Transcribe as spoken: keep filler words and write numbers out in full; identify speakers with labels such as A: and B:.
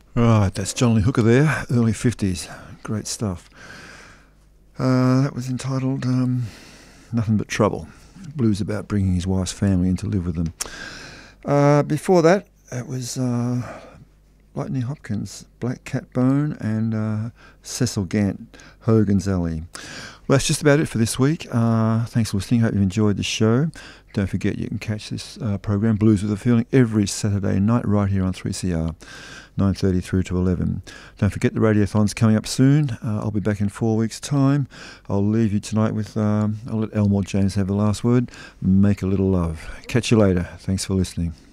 A: Right, that's John Lee Hooker there, early fifties. Great stuff. Uh, that was entitled um, Nothing But Trouble. Blues about bringing his wife's family in to live with them. Uh, before that, it was uh, Lightning Hopkins, Black Cat Bone, and uh, Cecil Gant, Hogan's Alley. Well, that's just about it for this week. Uh, thanks for listening. Hope you've enjoyed the show. Don't forget you can catch this uh, program, Blues with a Feeling, every Saturday night right here on three C R, nine thirty through to eleven. Don't forget the Radiothon's coming up soon. Uh, I'll be back in four weeks' time. I'll leave you tonight with, um, I'll let Elmore James have the last word. Make a little love. Catch you later. Thanks for listening.